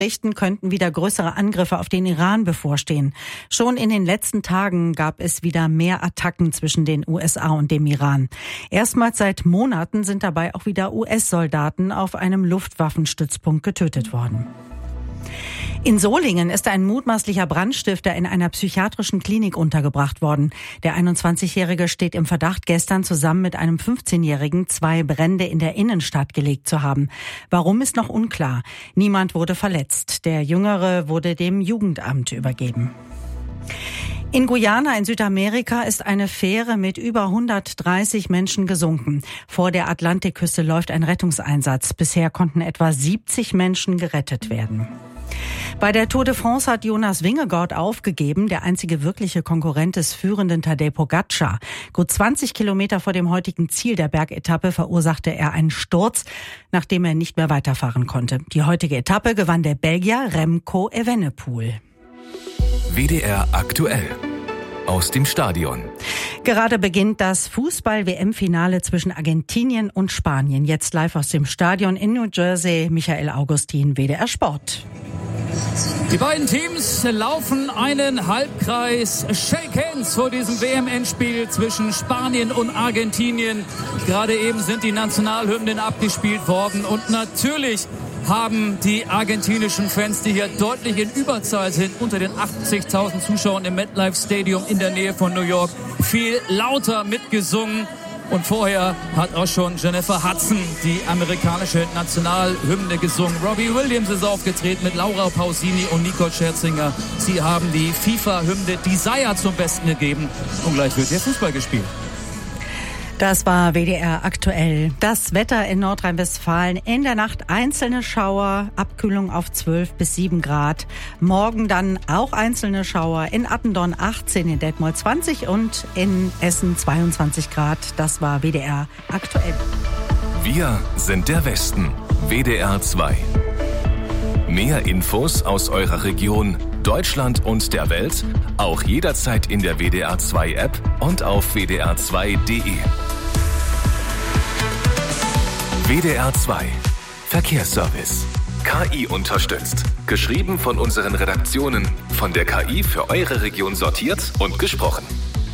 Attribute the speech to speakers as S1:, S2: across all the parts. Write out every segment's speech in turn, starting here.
S1: Nachrichten könnten wieder größere Angriffe auf den Iran bevorstehen. Schon in den letzten Tagen gab es wieder mehr Attacken zwischen den USA und dem Iran. Erstmals seit Monaten sind dabei auch wieder US-Soldaten auf einem Luftwaffenstützpunkt getötet worden. In Solingen ist ein mutmaßlicher Brandstifter in einer psychiatrischen Klinik untergebracht worden. Der 21-Jährige steht im Verdacht, gestern zusammen mit einem 15-Jährigen 2 Brände in der Innenstadt gelegt zu haben. Warum ist noch unklar. Niemand wurde verletzt. Der Jüngere wurde dem Jugendamt übergeben. In Guyana in Südamerika ist eine Fähre mit über 130 Menschen gesunken. Vor der Atlantikküste läuft ein Rettungseinsatz. Bisher konnten etwa 70 Menschen gerettet werden. Bei der Tour de France hat Jonas Vingegaard aufgegeben, der einzige wirkliche Konkurrent des führenden Tadej Pogačar. Gut 20 Kilometer vor dem heutigen Ziel der Bergetappe verursachte er einen Sturz, nachdem er nicht mehr weiterfahren konnte. Die heutige Etappe gewann der Belgier Remco Evenepoel.
S2: WDR aktuell. Aus dem Stadion.
S1: Gerade beginnt das Fußball-WM-Finale zwischen Argentinien und Spanien. Jetzt live aus dem Stadion in New Jersey. Michael Augustin, WDR Sport.
S3: Die beiden Teams laufen einen Halbkreis. Shake hands vor diesem WM-Endspiel zwischen Spanien und Argentinien. Gerade eben sind die Nationalhymnen abgespielt worden. Und natürlich haben die argentinischen Fans, die hier deutlich in Überzahl sind, unter den 80.000 Zuschauern im MetLife Stadium in der Nähe von New York, viel lauter mitgesungen. Und vorher hat auch schon Jennifer Hudson die amerikanische Nationalhymne gesungen. Robbie Williams ist aufgetreten mit Laura Pausini und Nicole Scherzinger. Sie haben die FIFA-Hymne Desire zum Besten gegeben. Und gleich wird hier Fußball gespielt.
S1: Das war WDR aktuell. Das Wetter in Nordrhein-Westfalen. In der Nacht einzelne Schauer, Abkühlung auf 12 bis 7 Grad. Morgen dann auch einzelne Schauer. In Attendorn 18, in Detmold 20 und in Essen 22 Grad. Das war WDR aktuell.
S2: Wir sind der Westen. WDR 2. Mehr Infos aus eurer Region, Deutschland und der Welt, auch jederzeit in der WDR 2 App und auf wdr2.de. WDR 2 Verkehrsservice. KI unterstützt. Geschrieben von unseren Redaktionen. Von der KI für eure Region sortiert und gesprochen.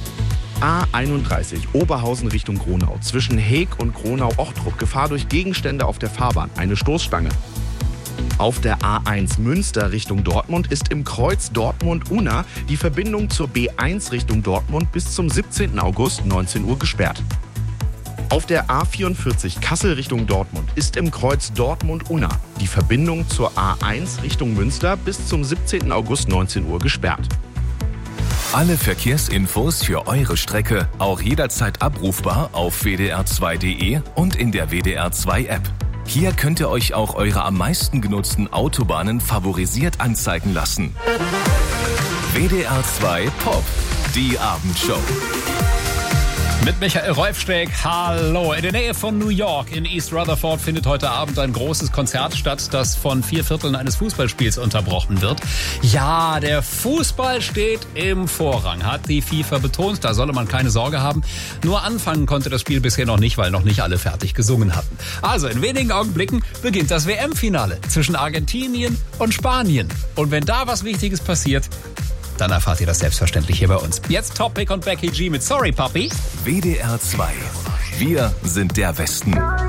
S4: A31 Oberhausen Richtung Gronau. Zwischen Heeg und Gronau-Ochtrup. Gefahr durch Gegenstände auf der Fahrbahn. Eine Stoßstange. Auf der A1 Münster Richtung Dortmund ist im Kreuz Dortmund-Unna die Verbindung zur B1 Richtung Dortmund bis zum 17. August 19 Uhr gesperrt. Auf der A44 Kassel Richtung Dortmund ist im Kreuz Dortmund-Unna die Verbindung zur A1 Richtung Münster bis zum 17. August 19 Uhr gesperrt.
S2: Alle Verkehrsinfos für eure Strecke auch jederzeit abrufbar auf wdr2.de und in der WDR 2 App. Hier könnt ihr euch auch eure am meisten genutzten Autobahnen favorisiert anzeigen lassen. WDR 2 Pop, die Abendshow.
S5: Mit Michael Rolfsteg, hallo. In der Nähe von New York in East Rutherford findet heute Abend ein großes Konzert statt, das von 4/4 eines Fußballspiels unterbrochen wird. Ja, der Fußball steht im Vorrang, hat die FIFA betont. Da solle man keine Sorge haben. Nur anfangen konnte das Spiel bisher noch nicht, weil noch nicht alle fertig gesungen hatten. Also in wenigen Augenblicken beginnt das WM-Finale zwischen Argentinien und Spanien. Und wenn da was Wichtiges passiert, dann erfahrt ihr das selbstverständlich hier bei uns. Jetzt Topic und Becky G mit Sorry Papi.
S2: WDR 2. Wir sind der Westen.